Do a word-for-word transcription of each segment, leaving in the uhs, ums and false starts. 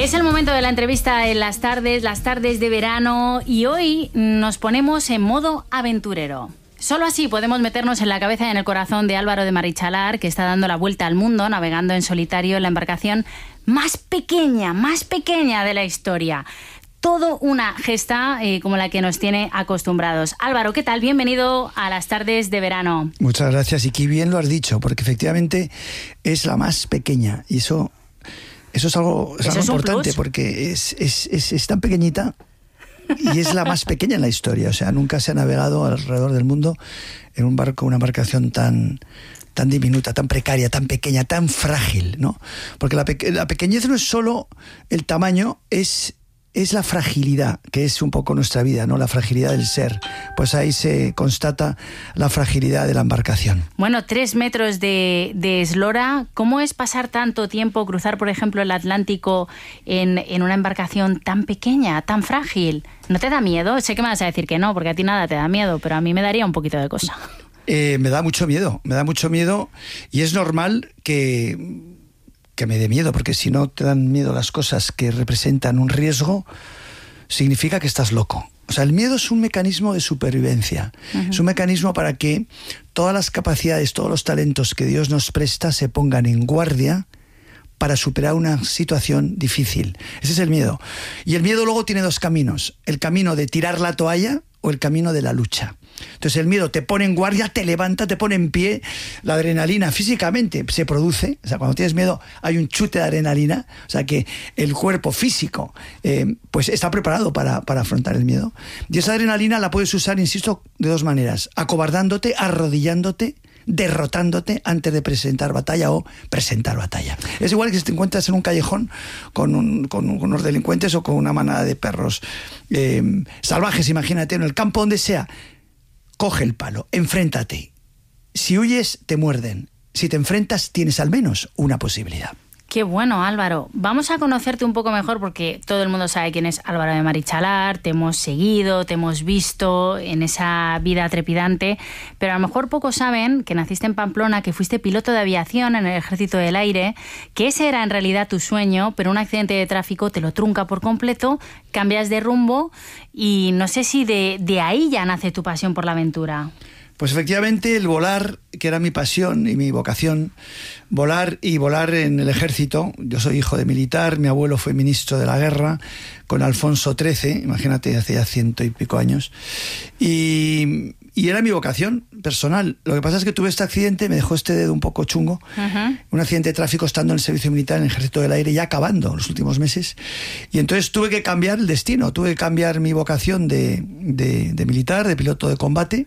Es el momento de la entrevista en las tardes, las tardes de verano, y hoy nos ponemos en modo aventurero. Solo así podemos meternos en la cabeza y en el corazón de Álvaro de Marichalar, que está dando la vuelta al mundo, navegando en solitario en la embarcación más pequeña, más pequeña de la historia. Todo una gesta eh, como la que nos tiene acostumbrados. Álvaro, ¿qué tal? Bienvenido a las tardes de verano. Muchas gracias, y qué bien lo has dicho, porque efectivamente es la más pequeña, y eso, eso es algo, es Eso algo es un importante, plus. porque es, es, es, es tan pequeñita y es la más pequeña en la historia. O sea, nunca se ha navegado alrededor del mundo en un barco, una embarcación tan... tan diminuta, tan precaria, tan pequeña, tan frágil, ¿no? Porque la, pe- la pequeñez no es solo el tamaño, es, es la fragilidad, que es un poco nuestra vida, ¿no? La fragilidad del ser. Pues ahí se constata la fragilidad de la embarcación. Bueno, tres metros de, de eslora. ¿Cómo es pasar tanto tiempo, cruzar, por ejemplo, el Atlántico en, en una embarcación tan pequeña, tan frágil? ¿No te da miedo? Sé que me vas a decir que no, porque a ti nada te da miedo, pero a mí me daría un poquito de cosa. Eh, me da mucho miedo, me da mucho miedo, y es normal que, que me dé miedo, porque si no te dan miedo las cosas que representan un riesgo, significa que estás loco. O sea, el miedo es un mecanismo de supervivencia. Uh-huh. Es un mecanismo para que todas las capacidades, todos los talentos que Dios nos presta se pongan en guardia para superar una situación difícil. Ese es el miedo. Y el miedo luego tiene dos caminos: el camino de tirar la toalla o el camino de la lucha. Entonces el miedo te pone en guardia, te levanta, te pone en pie. La adrenalina físicamente se produce. O sea, cuando tienes miedo hay un chute de adrenalina. O sea que el cuerpo físico eh, pues está preparado para, para afrontar el miedo. Y esa adrenalina la puedes usar, insisto, de dos maneras: acobardándote, arrodillándote, derrotándote antes de presentar batalla o presentar batalla. Es igual que si te encuentras en un callejón con, un, con, un, con unos delincuentes o con una manada de perros eh, salvajes, imagínate, en el campo, donde sea. Coge el palo, enfréntate. Si huyes, te muerden. Si te enfrentas, tienes al menos una posibilidad. Qué bueno, Álvaro. Vamos a conocerte un poco mejor, porque todo el mundo sabe quién es Álvaro de Marichalar, te hemos seguido, te hemos visto en esa vida trepidante, pero a lo mejor pocos saben que naciste en Pamplona, que fuiste piloto de aviación en el Ejército del Aire, que ese era en realidad tu sueño, pero un accidente de tráfico te lo trunca por completo, cambias de rumbo, y no sé si de, de ahí ya nace tu pasión por la aventura. Pues efectivamente el volar, que era mi pasión y mi vocación, volar y volar en el ejército. Yo soy hijo de militar, mi abuelo fue ministro de la guerra con Alfonso trece, imagínate, hace ya ciento y pico años, y, y era mi vocación personal. Lo que pasa es que tuve este accidente, me dejó este dedo un poco chungo, uh-huh. un accidente de tráfico estando en el servicio militar en el Ejército del Aire, ya acabando los últimos meses, y entonces tuve que cambiar el destino, tuve que cambiar mi vocación de, de, de militar, de piloto de combate,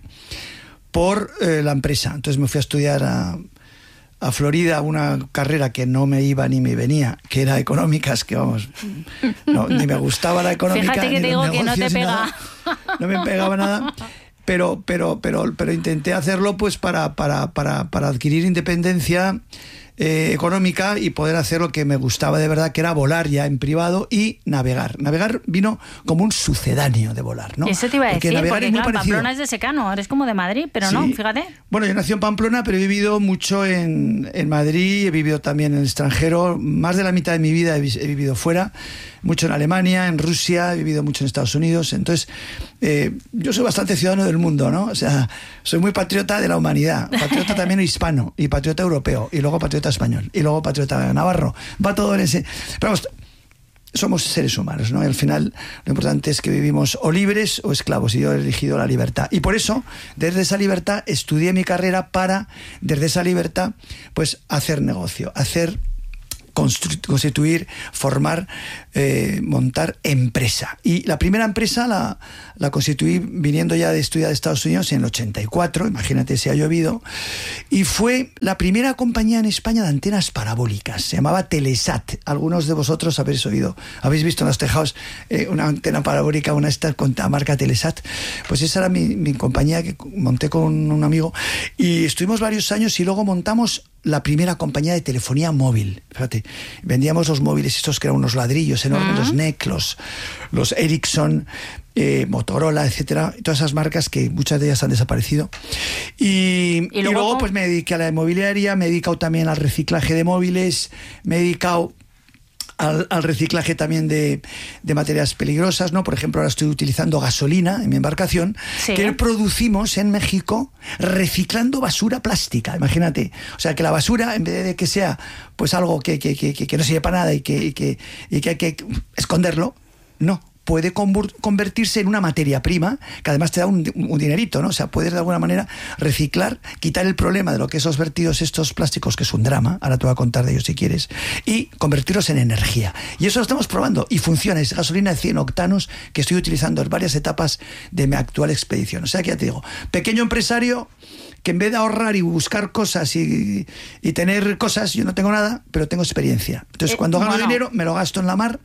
por eh, la empresa. Entonces me fui a estudiar a, a Florida una carrera que no me iba ni me venía, que era económicas, que vamos, no, ni me gustaba la económica. Fíjate que te digo que no te pega. Nada, no me pegaba nada, pero, pero, pero, pero intenté hacerlo pues para, para, para, para adquirir independencia Eh, económica y poder hacer lo que me gustaba de verdad, que era volar ya en privado y navegar. Navegar vino como un sucedáneo de volar, ¿no? Eso te iba a porque decir, navegar porque es muy claro, parecido. Pamplona es de secano, eres como de Madrid, pero sí. No, fíjate. Bueno, yo nací en Pamplona, pero he vivido mucho en, en Madrid, he vivido también en el extranjero. Más de la mitad de mi vida he, he vivido fuera, mucho en Alemania, en Rusia, he vivido mucho en Estados Unidos. Entonces, eh, yo soy bastante ciudadano del mundo, ¿no? O sea, soy muy patriota de la humanidad, patriota también hispano, y patriota europeo, y luego patriota español, y luego patriota navarro. Va todo en ese... Pero vamos, somos seres humanos, ¿no? Y al final lo importante es que vivimos o libres o esclavos, y yo he elegido la libertad. Y por eso, desde esa libertad, estudié mi carrera para, desde esa libertad, pues hacer negocio, hacer... constituir, formar, eh, montar empresa. Y la primera empresa la, la constituí viniendo ya de estudiar de Estados Unidos en el ochenta y cuatro, imagínate si ha llovido, y fue la primera compañía en España de antenas parabólicas, se llamaba Telesat. Algunos de vosotros habéis oído, habéis visto en los tejados eh, una antena parabólica, una esta con la marca Telesat. Pues esa era mi, mi compañía que monté con un amigo, y estuvimos varios años, y luego montamos la primera compañía de telefonía móvil. Fíjate, vendíamos los móviles estos que eran unos ladrillos enormes, uh-huh. los N E C, los, los Ericsson, eh, Motorola, etcétera, todas esas marcas que muchas de ellas han desaparecido. Y, y, luego, y luego pues me dediqué a la inmobiliaria, me he dedicado también al reciclaje de móviles, me he dedicado al, al reciclaje también de, de materias peligrosas, ¿no? Por ejemplo, ahora estoy utilizando gasolina en mi embarcación, sí. que producimos en México reciclando basura plástica, imagínate. O sea, que la basura, en vez de que sea pues algo que, que, que, que no sirve para nada y que, y que, y que hay que esconderlo, no. Puede convertirse en una materia prima que además te da un, un dinerito, ¿no? O sea, puedes de alguna manera reciclar, quitar el problema de lo que esos vertidos, estos plásticos, que es un drama, ahora te voy a contar de ellos si quieres, y convertirlos en energía. Y eso lo estamos probando y funciona. Es gasolina de cien octanos que estoy utilizando en varias etapas de mi actual expedición. O sea, que ya te digo, pequeño empresario que en vez de ahorrar y buscar cosas y, y tener cosas, yo no tengo nada, pero tengo experiencia. Entonces, eh, cuando gano bueno. dinero, me lo gasto en la mar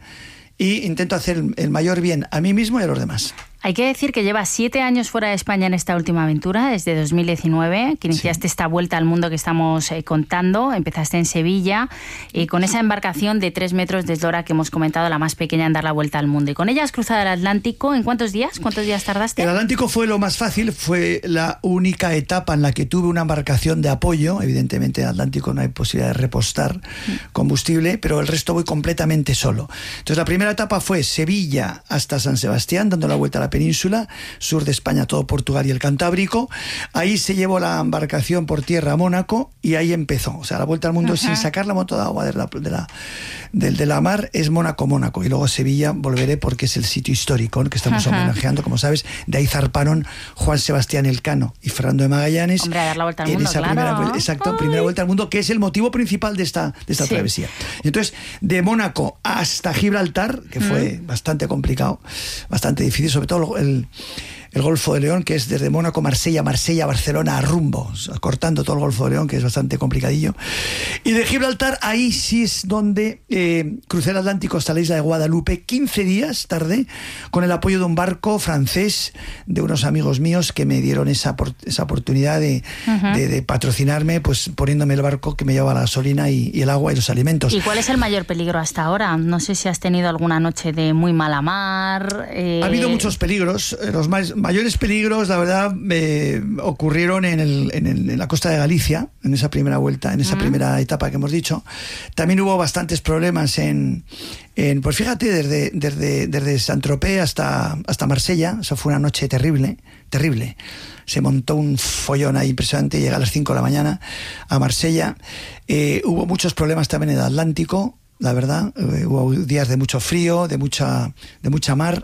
y intento hacer el mayor bien a mí mismo y a los demás. Hay que decir que llevas siete años fuera de España en esta última aventura, desde dos mil diecinueve, que iniciaste sí. esta vuelta al mundo que estamos eh, contando. Empezaste en Sevilla, eh, con esa embarcación de tres metros de eslora que hemos comentado, la más pequeña en dar la vuelta al mundo. Y con ella has cruzado el Atlántico. ¿En cuántos días? ¿Cuántos días tardaste? El Atlántico fue lo más fácil, fue la única etapa en la que tuve una embarcación de apoyo. Evidentemente en el Atlántico no hay posibilidad de repostar combustible, pero el resto voy completamente solo. Entonces la primera etapa fue Sevilla hasta San Sebastián, dando la vuelta a la península, sur de España, todo Portugal y el Cantábrico. Ahí se llevó la embarcación por tierra a Mónaco y ahí empezó. O sea, la vuelta al mundo uh-huh. sin sacar la moto de agua de la, de la, de, de la mar es Mónaco-Mónaco. Y luego Sevilla volveré porque es el sitio histórico, ¿no? que estamos uh-huh. homenajeando, como sabes. De ahí zarparon Juan Sebastián Elcano y Fernando de Magallanes. Hombre, a dar la vuelta al en mundo, esa claro. primera vuelta, exacto, Ay. primera vuelta al mundo, que es el motivo principal de esta, de esta sí. travesía. Y entonces, de Mónaco hasta Gibraltar, que fue uh-huh. bastante complicado, bastante difícil, sobre todo el, el Golfo de León, que es desde Mónaco, Marsella, Marsella, Barcelona, a rumbo, o sea, cortando todo el Golfo de León, que es bastante complicadillo. Y de Gibraltar, ahí sí es donde eh, crucé el Atlántico hasta la isla de Guadalupe. quince días tardé, con el apoyo de un barco francés, de unos amigos míos que me dieron esa, esa oportunidad de, uh-huh. de, de patrocinarme, pues poniéndome el barco que me llevaba la gasolina y, y el agua y los alimentos. ¿Y cuál es el mayor peligro hasta ahora? No sé si has tenido alguna noche de muy mala mar. Eh... Ha habido muchos peligros. Los más, mayores peligros, la verdad, eh, ocurrieron en, el, en, el, en la costa de Galicia, en esa primera vuelta, en esa uh-huh. primera etapa que hemos dicho. También hubo bastantes problemas en, en pues fíjate, desde, desde, desde Saint-Tropez hasta, hasta Marsella. Eso fue una noche terrible, terrible. Se montó un follón ahí impresionante, llega a las cinco de la mañana a Marsella. Eh, hubo muchos problemas también en el Atlántico, la verdad. Eh, hubo días de mucho frío, de mucha, de mucha mar.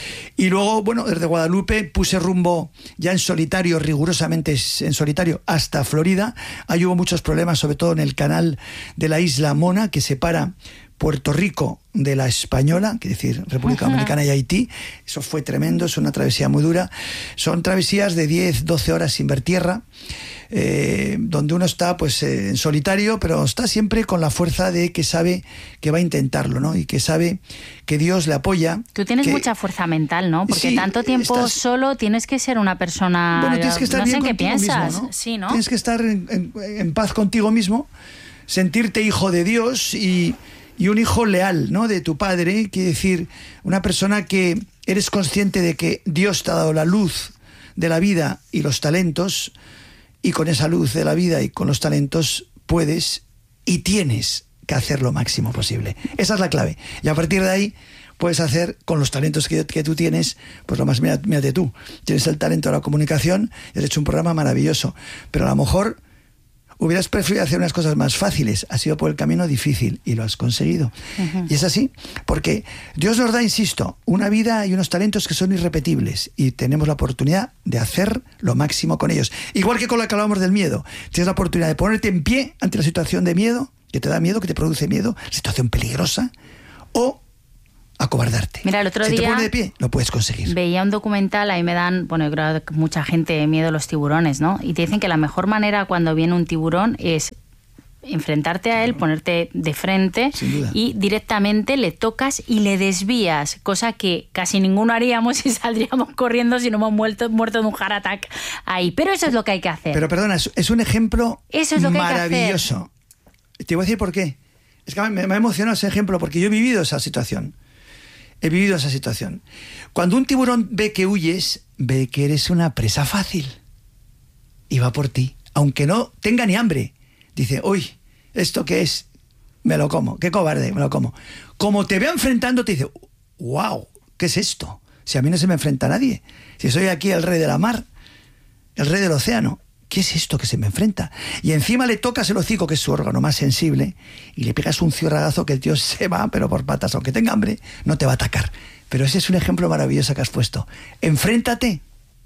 Y luego, bueno, desde Guadalupe puse rumbo ya en solitario, rigurosamente en solitario, hasta Florida. Ahí hubo muchos problemas, sobre todo en el canal de la isla Mona, que separa Puerto Rico de la Española, que es decir, República Dominicana y Haití. Eso fue tremendo, es una travesía muy dura. Son travesías de diez, doce horas sin ver tierra, eh, donde uno está pues eh, en solitario, pero está siempre con la fuerza de que sabe que va a intentarlo, ¿no? Y que sabe que Dios le apoya. Tú tienes que... mucha fuerza mental, ¿no? Porque sí, tanto tiempo estás... solo tienes que ser una persona... Bueno, tienes que estar no bien sé en qué piensas. Mismo, ¿no? Sí, ¿no? Tienes que estar en, en, en paz contigo mismo, sentirte hijo de Dios y... y un hijo leal, ¿no? De tu padre, quiere decir, una persona que eres consciente de que Dios te ha dado la luz de la vida y los talentos, y con esa luz de la vida y con los talentos puedes y tienes que hacer lo máximo posible. Esa es la clave. Y a partir de ahí puedes hacer con los talentos que, que tú tienes, pues lo más, mira, mírate tú, tienes el talento de la comunicación y has hecho un programa maravilloso, pero a lo mejor hubieras preferido hacer unas cosas más fáciles, has ido por el camino difícil y lo has conseguido. Uh-huh. Y es así, porque Dios nos da, insisto, una vida y unos talentos que son irrepetibles y tenemos la oportunidad de hacer lo máximo con ellos. Igual que con lo que hablábamos del miedo, tienes la oportunidad de ponerte en pie ante la situación de miedo, que te da miedo, que te produce miedo, situación peligrosa, o acobardarte. Mira, el otro si día te pones de pie, lo puedes conseguir. Veía un documental, ahí me dan, bueno, yo creo que mucha gente miedo a los tiburones, ¿no? Y te dicen que la mejor manera cuando viene un tiburón es enfrentarte a él, ponerte de frente y directamente le tocas y le desvías, cosa que casi ninguno haríamos y saldríamos corriendo si no hemos muerto, muerto de un heart attack ahí. Pero eso es lo que hay que hacer. Pero perdona, es, es un ejemplo eso es lo que maravilloso. Hay que hacer. Te voy a decir por qué. Es que me, me ha emocionado ese ejemplo porque yo he vivido esa situación. He vivido esa situación. Cuando un tiburón ve que huyes, ve que eres una presa fácil y va por ti, aunque no tenga ni hambre. Dice, uy, ¿esto qué es? me lo como. Qué cobarde, me lo como. Como te veo enfrentando, te dice, wow, ¿qué es esto? Si a mí no se me enfrenta nadie. Si soy aquí el rey de la mar, el rey del océano. ¿Qué es esto que se me enfrenta? Y encima le tocas el hocico, que es su órgano más sensible, y le pegas un ciorragazo que el tío se va, pero por patas. Aunque tenga hambre, no te va a atacar. Pero ese es un ejemplo maravilloso que has puesto. Enfréntate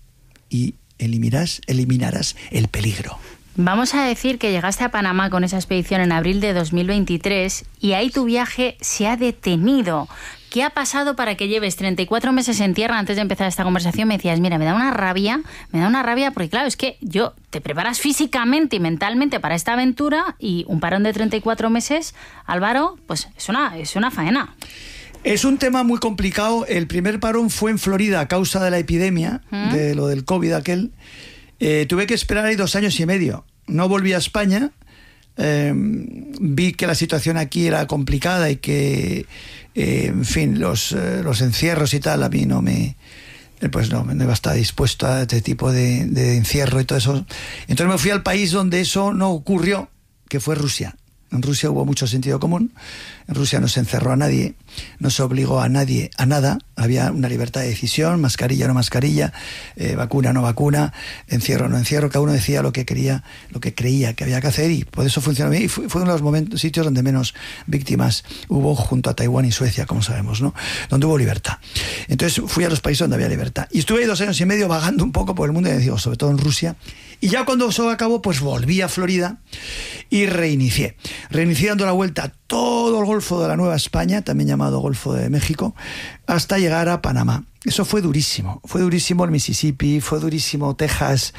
y eliminarás, eliminarás el peligro. Vamos a decir que llegaste a Panamá con esa expedición en abril de dos mil veintitrés y ahí tu viaje se ha detenido. ¿Qué ha pasado para que lleves treinta y cuatro meses en tierra? Antes de empezar esta conversación me decías, mira, me da una rabia, me da una rabia porque claro, es que yo te preparas físicamente y mentalmente para esta aventura y un parón de treinta y cuatro meses, Álvaro, pues es una, es una faena. Es un tema muy complicado. El primer parón fue en Florida a causa de la epidemia, ¿Mm? de lo del COVID aquel. Eh, tuve que esperar ahí dos años y medio. No volví a España. Eh, vi que la situación aquí era complicada y que, eh, en fin, los, eh, los encierros y tal, a mí no me... Pues no, no iba a estar dispuesto a este tipo de, de encierro y todo eso. Entonces me fui al país donde eso no ocurrió, que fue Rusia. En Rusia hubo mucho sentido común. En Rusia no se encerró a nadie, no se obligó a nadie a nada. Había una libertad de decisión, mascarilla no mascarilla, eh, vacuna no vacuna, encierro no encierro. Cada uno decía lo que quería, lo que creía que había que hacer y por eso funcionó bien. Y fue, fue uno de los momentos, sitios donde menos víctimas hubo, junto a Taiwán y Suecia, como sabemos, ¿no? Donde hubo libertad. Entonces fui a los países donde había libertad. Y estuve ahí dos años y medio vagando un poco por el mundo, y digo, sobre todo en Rusia. Y ya cuando eso acabó, pues volví a Florida y reinicié. Reinicié dando la vuelta a todo el Golfo de la Nueva España, también llamado Golfo de México, hasta llegar a Panamá. Eso fue durísimo. Fue durísimo el Mississippi, fue durísimo Texas.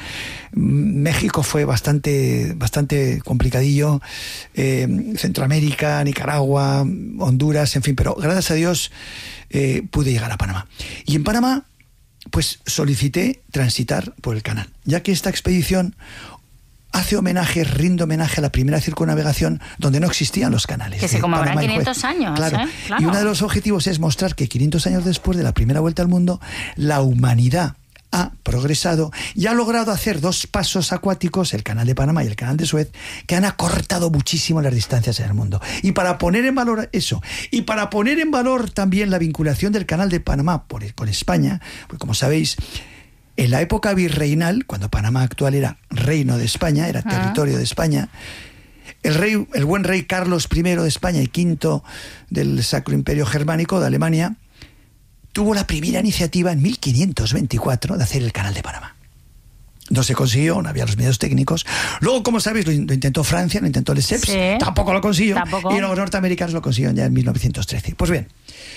México fue bastante, bastante complicadillo. Eh, Centroamérica, Nicaragua, Honduras, en fin. Pero gracias a Dios eh, pude llegar a Panamá. Y en Panamá, pues solicité transitar por el canal, ya que esta expedición hace homenaje, rinde homenaje a la primera circunnavegación donde no existían los canales. Que se conmemoran quinientos años. Claro. ¿eh? Claro. Y uno de los objetivos es mostrar que quinientos años después de la primera vuelta al mundo, la humanidad ha progresado y ha logrado hacer dos pasos acuáticos, el canal de Panamá y el canal de Suez, que han acortado muchísimo las distancias en el mundo. Y para poner en valor eso, y para poner en valor también la vinculación del canal de Panamá por, con España, pues como sabéis, en la época virreinal, cuando Panamá actual era reino de España, era territorio de España, el rey, el buen rey Carlos primero de España y quinto del Sacro Imperio Germánico de Alemania, tuvo la primera iniciativa en mil quinientos veinticuatro de hacer el canal de Panamá. No se consiguió, no había los medios técnicos. Luego, como sabéis, lo, lo intentó Francia, lo intentó Lesseps, sí, tampoco lo consiguió. Tampoco. Y los norteamericanos lo consiguieron ya en mil novecientos trece. Pues bien,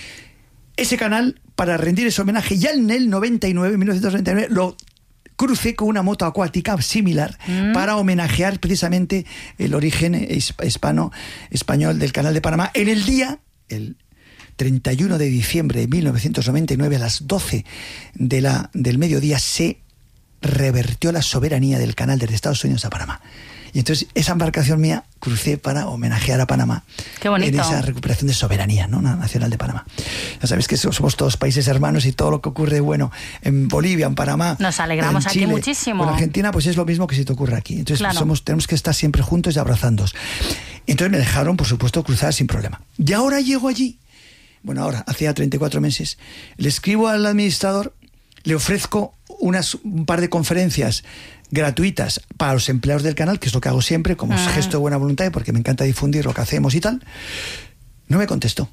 ese canal, para rendir ese homenaje, ya en el noventa y nueve, mil novecientos noventa y nueve, lo crucé con una moto acuática similar mm. para homenajear precisamente el origen hispano, español del canal de Panamá en el día, el treinta y uno de diciembre de mil novecientos noventa y nueve, a las doce de la, del mediodía, se revertió la soberanía del canal desde Estados Unidos a Panamá. Y entonces esa embarcación mía crucé para homenajear a Panamá. Qué bonito. En esa recuperación de soberanía, ¿no? Nacional de Panamá. Ya sabéis que somos todos países hermanos y todo lo que ocurre, bueno, en Bolivia, en Panamá, nos alegramos en aquí Chile, muchísimo. En Argentina, pues es lo mismo que si te ocurre aquí. Entonces claro. somos, tenemos que estar siempre juntos y abrazándonos. Entonces me dejaron, por supuesto, cruzar sin problema. Y ahora llego allí. Bueno, ahora, hacía treinta y cuatro meses, le escribo al administrador, le ofrezco unas, un par de conferencias gratuitas para los empleados del canal, que es lo que hago siempre, como ah. gesto de buena voluntad, porque me encanta difundir lo que hacemos y tal. No me contestó.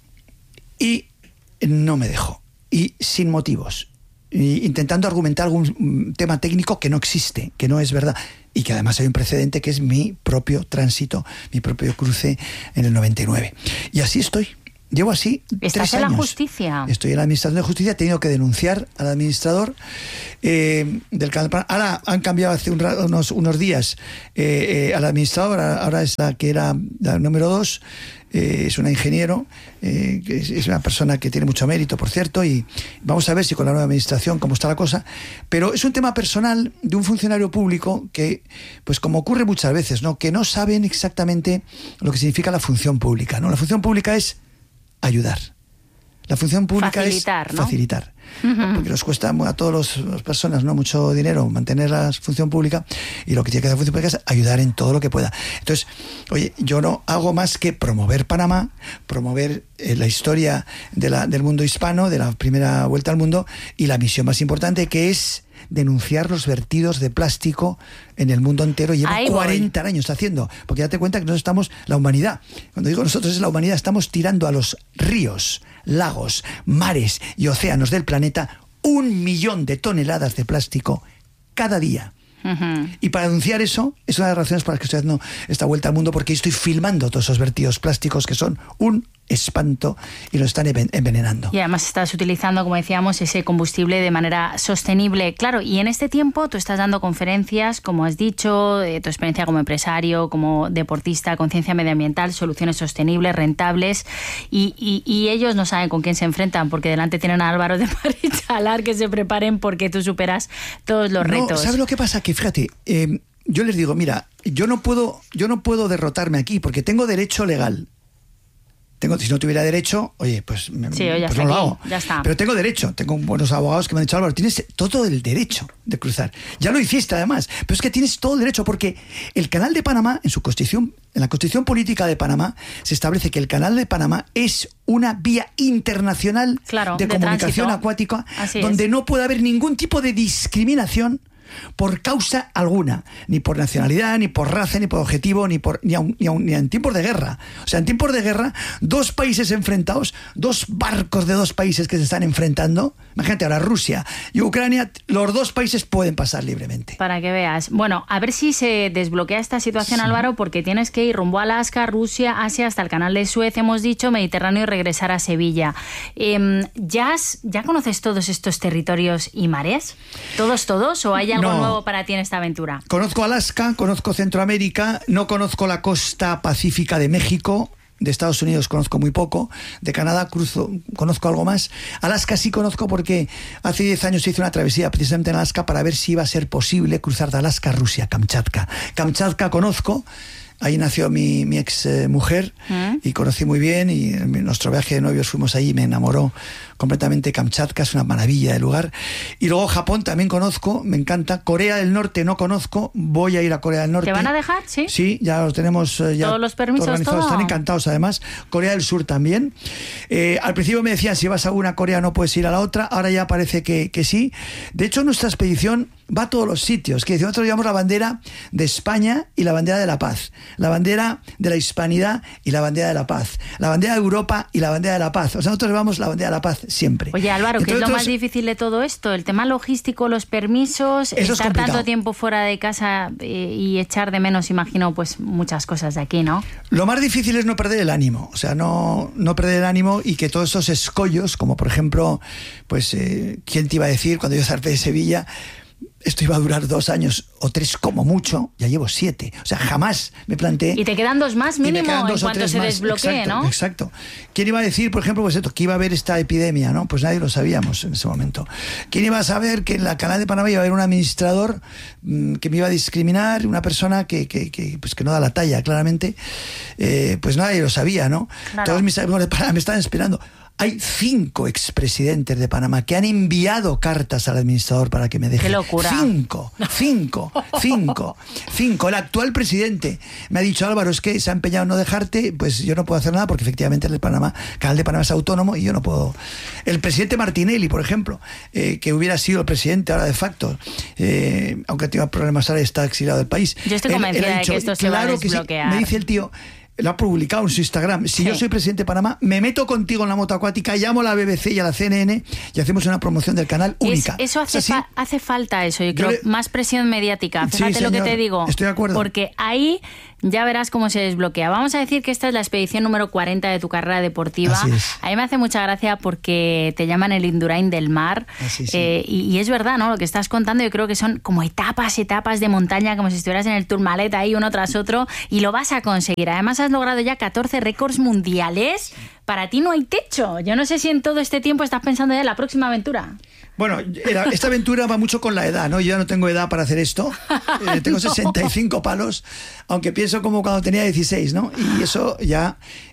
Y no me dejó. Y sin motivos. Y intentando argumentar algún tema técnico que no existe, que no es verdad. Y que además hay un precedente que es mi propio tránsito, mi propio cruce en el noventa y nueve. Y así estoy. Llevo así ¿Estás tres en años. la justicia? Estoy en la administración de justicia. He tenido que denunciar al administrador eh, del canal. Ahora han cambiado hace un, unos, unos días eh, eh, al administrador. Ahora es la que era la número dos. Eh, es una ingeniero, eh, que es, es una persona que tiene mucho mérito, por cierto, y vamos a ver si con la nueva administración cómo está la cosa. Pero es un tema personal de un funcionario público que, pues como ocurre muchas veces, ¿no?, que no saben exactamente lo que significa la función pública, ¿no? La función pública es ayudar, La función pública facilitar, es ¿no? facilitar. Uh-huh. Porque nos cuesta a todas las personas no mucho dinero mantener la función pública, y lo que tiene que hacer la función pública es ayudar en todo lo que pueda. Entonces, oye, yo no hago más que promover Panamá, promover eh, la historia de la, del mundo hispano, de la primera vuelta al mundo, y la misión más importante, que es denunciar los vertidos de plástico en el mundo entero. Lleva Ahí cuarenta voy. años haciendo, porque date cuenta que nosotros estamos, la humanidad, cuando digo nosotros es la humanidad, estamos tirando a los ríos, lagos, mares y océanos del planeta un millón de toneladas de plástico cada día. Uh-huh. Y para denunciar eso, es una de las razones por las que estoy haciendo esta vuelta al mundo, porque estoy filmando todos esos vertidos plásticos que son un espanto y lo están envenenando. Y además estás utilizando, como decíamos, ese combustible de manera sostenible. Claro, y en este tiempo tú estás dando conferencias, como has dicho, de tu experiencia como empresario, como deportista, conciencia medioambiental, soluciones sostenibles, rentables, y, y, y ellos no saben con quién se enfrentan, porque delante tienen a Álvaro de Marichalar, que se preparen porque tú superas todos los retos. No, ¿sabes lo que pasa? Que fíjate, eh, yo les digo, mira, yo no puedo, yo no puedo derrotarme aquí porque tengo derecho legal. Tengo, si no tuviera derecho, oye, pues, me, sí, oye, pues no lo hago. Ya está. Pero tengo derecho. Tengo buenos abogados que me han dicho, Álvaro, tienes todo el derecho de cruzar. Ya lo hiciste además. Pero es que tienes todo el derecho porque el Canal de Panamá, en su constitución, en la Constitución Política de Panamá, se establece que el Canal de Panamá es una vía internacional claro, de, de comunicación tránsito. acuática, Así donde es. no puede haber ningún tipo de discriminación por causa alguna, ni por nacionalidad, ni por raza, ni por objetivo, ni por ni, aun, ni, aun, ni en tiempos de guerra. O sea, en tiempos de guerra, dos países enfrentados, dos barcos de dos países que se están enfrentando, imagínate ahora Rusia y Ucrania, los dos países pueden pasar libremente. Para que veas. Bueno, a ver si se desbloquea esta situación, sí. Álvaro, porque tienes que ir rumbo a Alaska, Rusia, Asia, hasta el Canal de Suez, hemos dicho, Mediterráneo, y regresar a Sevilla. Eh, ¿ya, has, ¿Ya conoces todos estos territorios y mares? ¿Todos, todos? ¿O hay algo no. nuevo para ti en esta aventura? Conozco Alaska, conozco Centroamérica, no conozco la costa pacífica de México. De Estados Unidos conozco muy poco, de Canadá cruzo, conozco algo más. Alaska sí conozco porque hace diez años hice una travesía precisamente en Alaska para ver si iba a ser posible cruzar de Alaska a Rusia, Kamchatka. Kamchatka conozco, ahí nació mi, mi ex eh, mujer ¿Mm? y conocí muy bien, y en nuestro viaje de novios fuimos allí y me enamoró completamente Kamchatka, es una maravilla de lugar. Y luego Japón también conozco, me encanta. Corea del Norte no conozco, voy a ir a Corea del Norte. ¿Te van a dejar? Sí. Sí, ya los tenemos eh, ya todos los permisos, organizados, todo. Están encantados además. Corea del Sur también. Eh, al principio me decían, si vas a una Corea no puedes ir a la otra, ahora ya parece que, que sí. De hecho, nuestra expedición va a todos los sitios, que nosotros llevamos la bandera de España y la bandera de la paz, la bandera de la hispanidad y la bandera de la paz, la bandera de Europa y la bandera de la paz. O sea, nosotros llevamos la bandera de la paz siempre. Oye, Álvaro, ¿qué es lo más difícil de todo esto? El tema logístico, los permisos, Eso estar es tanto tiempo fuera de casa y echar de menos, imagino, pues muchas cosas de aquí, ¿no? Lo más difícil es no perder el ánimo, o sea, no, no perder el ánimo, y que todos esos escollos, como por ejemplo, pues, eh, ¿quién te iba a decir cuando yo zarpé de Sevilla? Esto iba a durar dos años o tres como mucho, ya llevo siete. O sea, jamás me planteé... Y te quedan dos más mínimo dos en cuanto se más. desbloquee, exacto, ¿no? Exacto. ¿Quién iba a decir, por ejemplo, pues esto, que iba a haber esta epidemia, ¿no? Pues nadie lo sabíamos en ese momento. ¿Quién iba a saber que en la Canal de Panamá iba a haber un administrador mmm, que me iba a discriminar, una persona que, que, que, pues que no da la talla, claramente? Eh, pues nadie lo sabía, ¿no? Claro. Todos mis amigos de Panamá me estaban esperando. Hay cinco expresidentes de Panamá que han enviado cartas al administrador para que me deje. ¡Qué locura! Cinco, cinco, cinco, cinco. El actual presidente me ha dicho, Álvaro, es que se ha empeñado en no dejarte, pues yo no puedo hacer nada porque efectivamente el Panamá, Canal de Panamá es autónomo y yo no puedo. El presidente Martinelli, por ejemplo, eh, que hubiera sido el presidente ahora de facto, eh, aunque tenga problemas ahora, está exiliado del país. Yo estoy convencida él, él dicho, de que esto se claro va a desbloquear. Sí, me dice el tío... Lo ha publicado en su Instagram. Si sí. yo soy presidente de Panamá, me meto contigo en la moto acuática, llamo a la B B C y a la C N N y hacemos una promoción del canal única. Es, eso hace, ¿Es fa hace falta, eso. Yo creo, yo le... más presión mediática. Fíjate sí, lo que te digo. Estoy de acuerdo. Porque ahí ya verás cómo se desbloquea. Vamos a decir que esta es la expedición número cuarenta de tu carrera deportiva. Así es. A mí me hace mucha gracia porque te llaman el Indurain del mar. Así, sí. eh, y, y es verdad, ¿no? Lo que estás contando, yo creo que son como etapas, etapas de montaña, como si estuvieras en el Tourmalet ahí uno tras otro, y lo vas a conseguir. Además has logrado ya catorce récords mundiales. Para ti no hay techo. Yo no sé si en todo este tiempo estás pensando ya en la próxima aventura. Bueno, era, esta aventura va mucho con la edad, ¿no? Yo ya no tengo edad para hacer esto. Eh, tengo no. sesenta y cinco palos, aunque pienso como cuando tenía dieciséis, ¿no? Y eso ya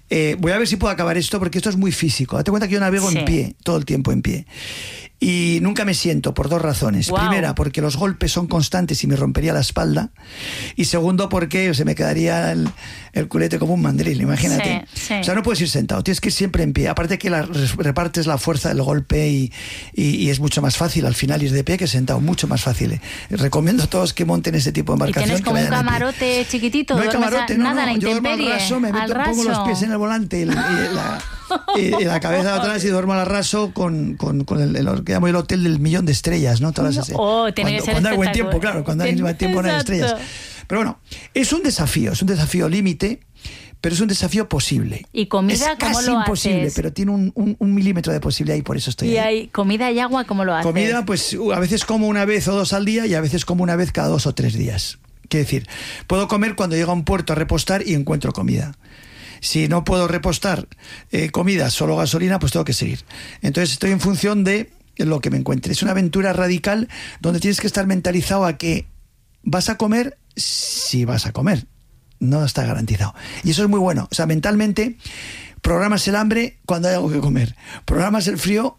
Eh, voy a ver si puedo acabar esto, porque esto es muy físico. Date cuenta que yo navego sí. en pie, todo el tiempo en pie. Y nunca me siento, por dos razones. Wow. Primera, porque los golpes son constantes y me rompería la espalda. Y segundo, porque se me quedaría el, el culete como un mandril, imagínate. Sí, sí. O sea, no puedes ir sentado, tienes que ir siempre en pie. Aparte que la, repartes la fuerza del golpe y, y, y es mucho más fácil al final ir de pie que sentado, mucho más fácil. Recomiendo a todos que monten ese tipo de embarcación. ¿Y tienes como un camarote chiquitito? No hay camarote, no, nada, no. La Yo duermo al raso, me meto, pongo los pies en el volante y, y la... y la cabeza atrás y duermo al raso con, con, con el, el que llamo el hotel del millón de estrellas, ¿no? Todas las, oh, tiene cuando, que ser cuando hay buen tiempo, claro, cuando hay buen tiempo no hay estrellas. Pero bueno, es un desafío, es un desafío límite, pero es un desafío posible. ¿Y comida es cómo casi lo imposible, haces? pero tiene un, un, un milímetro de posibilidad y por eso estoy ¿Y ahí. hay comida y agua cómo lo haces? Comida, pues a veces como una vez o dos al día y a veces como una vez cada dos o tres días. Quiero decir, puedo comer cuando llego a un puerto a repostar y encuentro comida. Si no puedo repostar eh, comida, solo gasolina, pues tengo que seguir. Entonces estoy en función de lo que me encuentre. Es una aventura radical donde tienes que estar mentalizado a que vas a comer si vas a comer. No está garantizado. Y eso es muy bueno. O sea, mentalmente programas el hambre cuando hay algo que comer. Programas el frío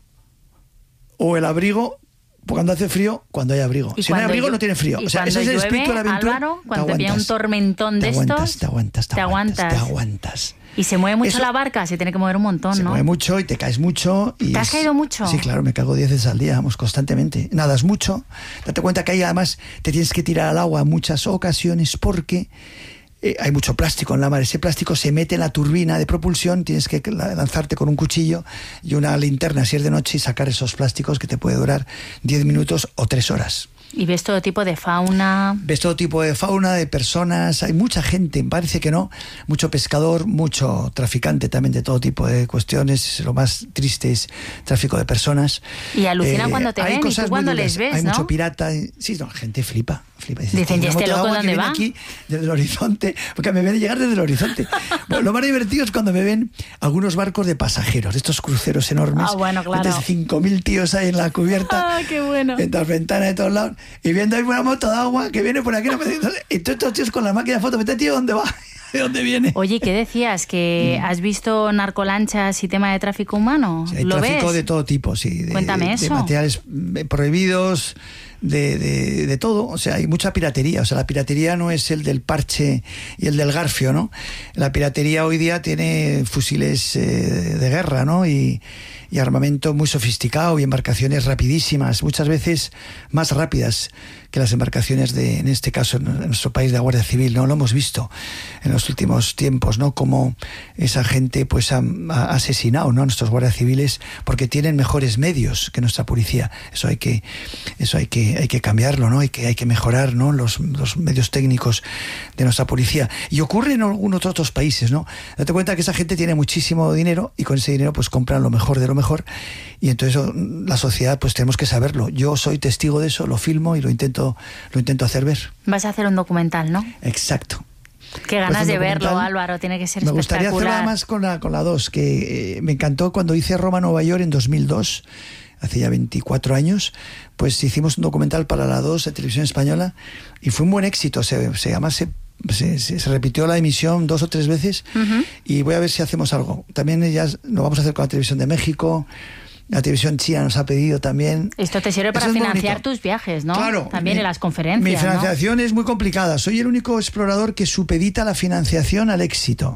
o el abrigo cuando hace frío, cuando hay abrigo. Si no hay abrigo, no tiene frío. Y o sea, ese es el espíritu de la aventura. Álvaro, cuando te viene un tormentón de te aguantas, estos, te aguantas, te, te aguantas, aguantas, te aguantas. Y se mueve mucho Eso, la barca, se tiene que mover un montón, se ¿no? Se mueve mucho y te caes mucho. Y ¿Te has es, caído mucho? Sí, claro, me cago diez veces al día, vamos, constantemente. Nadas mucho. Date cuenta que ahí además te tienes que tirar al agua en muchas ocasiones porque eh, hay mucho plástico en la mar. Ese plástico se mete en la turbina de propulsión, tienes que lanzarte con un cuchillo y una linterna si es de noche y sacar esos plásticos que te puede durar diez minutos o tres horas. ¿Y ves todo tipo de fauna? Ves todo tipo de fauna, de personas, hay mucha gente, parece que no, mucho pescador, mucho traficante también de todo tipo de cuestiones, lo más triste es tráfico de personas. Y alucinan eh, cuando te ven y tú cuando les ves, hay ¿no? Hay mucho pirata, sí, no, la gente flipa. flipa. Dice, Dicen, ¿y este loco dónde va? Aquí, desde el horizonte, porque me ven llegar desde el horizonte. Bueno, lo más divertido es cuando me ven algunos barcos de pasajeros, estos cruceros enormes. Ah, bueno, claro. Entonces, cinco mil tíos ahí en la cubierta. Ah, qué bueno. En las ventanas de todos lados. Y viendo ahí una moto de agua que viene por aquí. No me dice, y todos estos tíos con la máquina de foto. Vete, tío, ¿dónde va? ¿De dónde viene? Oye, ¿qué decías? ¿Que mm. has visto narcolanchas y tema de tráfico humano? Sí, hay ¿Lo tráfico ves? de todo tipo, sí. De, Cuéntame eso. De materiales prohibidos, de, de, de todo. O sea, hay mucha piratería. O sea, la piratería no es el del parche y el del garfio, ¿no? La piratería hoy día tiene fusiles eh, de guerra, ¿no? Y, y armamento muy sofisticado y embarcaciones rapidísimas, muchas veces más rápidas que las embarcaciones de, en este caso, en nuestro país, de la Guardia Civil, ¿no? Lo hemos visto en los últimos tiempos, ¿no? Como esa gente pues ha, ha asesinado, ¿no? a nuestros guardias civiles porque tienen mejores medios que nuestra policía. Eso hay que, eso hay que, hay que cambiarlo, ¿no? Hay que, hay que mejorar, ¿no? Los, los medios técnicos de nuestra policía. Y ocurre en algunos otros países, ¿no? Date cuenta que esa gente tiene muchísimo dinero y con ese dinero pues compran lo mejor de lo mejor. Y entonces la sociedad pues tenemos que saberlo. Yo soy testigo de eso, lo filmo y lo intento lo intento hacer ver. Vas a hacer un documental, ¿no? Exacto. Qué ganas de verlo, Álvaro, tiene que ser me espectacular. Me gustaría hacerlo además con la, con la dos, que eh, me encantó cuando hice Roma, Nueva York en dos mil dos, hace ya veinticuatro años, pues hicimos un documental para la dos de Televisión Española y fue un buen éxito, se, se llama... Se, Se, se, se repitió la emisión dos o tres veces uh-huh. y voy a ver si hacemos algo. También ya lo vamos a hacer con la Televisión de México. La televisión china nos ha pedido también. Esto te sirve para es financiar tus viajes, ¿no? Claro. También mi, en las conferencias. Mi financiación ¿no? es muy complicada. Soy el único explorador que supedita la financiación al éxito.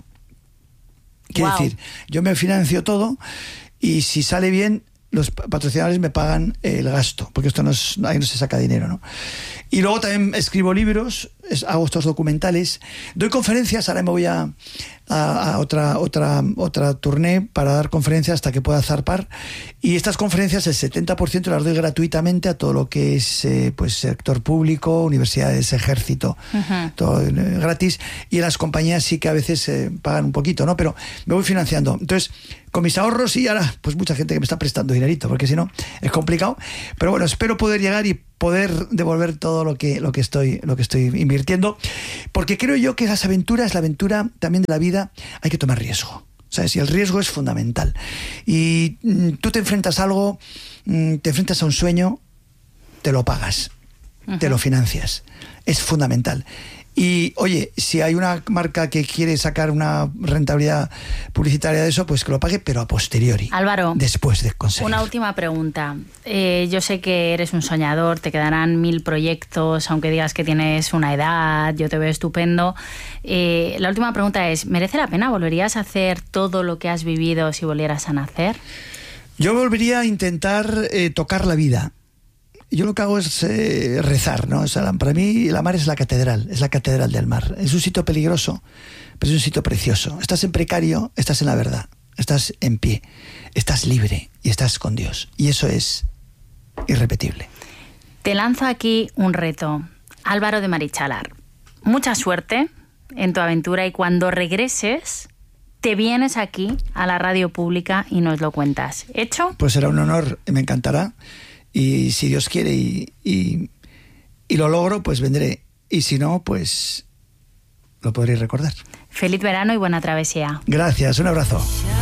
Quiere wow. decir, yo me financio todo y si sale bien, los patrocinadores me pagan el gasto, porque esto no es, ahí no se saca dinero, ¿no? Y luego también escribo libros, es, hago estos documentales, doy conferencias, ahora me voy a, a, a otra, otra, otra tournée para dar conferencias hasta que pueda zarpar, y estas conferencias el setenta por ciento las doy gratuitamente a todo lo que es eh, pues sector público, universidades, ejército, uh-huh. todo eh, gratis, y las compañías sí que a veces eh, pagan un poquito, ¿no? Pero me voy financiando. Entonces, con mis ahorros y ahora pues mucha gente que me está prestando dinerito, porque si no es complicado, pero bueno, espero poder llegar y poder devolver todo lo que, lo que estoy, lo que estoy invirtiendo, porque creo yo que las aventuras, la aventura también de la vida, hay que tomar riesgo, ¿sabes? Y el riesgo es fundamental. Y mm, tú te enfrentas a algo, mm, te enfrentas a un sueño, te lo pagas, uh-huh. te lo financias, es fundamental. Y oye, si hay una marca que quiere sacar una rentabilidad publicitaria de eso, pues que lo pague, pero a posteriori. Álvaro, después de conseguir. Una última pregunta. Eh, yo sé que eres un soñador, te quedarán mil proyectos, aunque digas que tienes una edad, yo te veo estupendo. Eh, la última pregunta es, ¿merece la pena? ¿Volverías a hacer todo lo que has vivido si volvieras a nacer? Yo volvería a intentar eh, tocar la vida. Yo lo que hago es eh, rezar, ¿no? O sea, para mí la mar es la catedral, es la catedral del mar. Es un sitio peligroso, pero es un sitio precioso. Estás en precario, estás en la verdad, estás en pie, estás libre y estás con Dios. Y eso es irrepetible. Te lanzo aquí un reto. Álvaro de Marichalar, mucha suerte en tu aventura y cuando regreses te vienes aquí a la radio pública y nos lo cuentas. ¿Hecho? Pues será un honor, me encantará. Y si Dios quiere y, y, y lo logro, pues vendré. Y si no, pues lo podréis recordar. Feliz verano y buena travesía. Gracias, un abrazo.